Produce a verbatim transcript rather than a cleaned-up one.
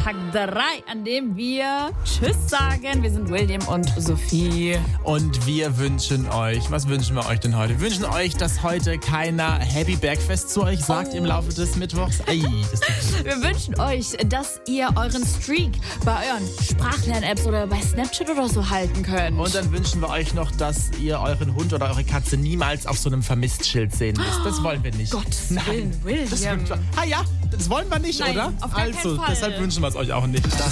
Tag drei, an dem wir Tschüss sagen. Wir sind William und Sophie. Und wir wünschen euch, was wünschen wir euch denn heute? Wir wünschen euch, dass heute keiner Happy Bergfest zu euch sagt oh. im Laufe des Mittwochs. Ey, das wir wünschen euch, dass ihr euren Streak bei euren Sprachlern-Apps oder bei Snapchat oder so halten könnt. Und dann wünschen wir euch noch, dass ihr euren Hund oder eure Katze niemals auf so einem Vermisst-Schild sehen müsst. Das wollen wir nicht. Gottes Nein. Willen, William. Das, ah ja, das wollen wir nicht, Nein, oder? Auf gar also, keinen Fall. Deshalb wünschen wir es euch auch nicht. Das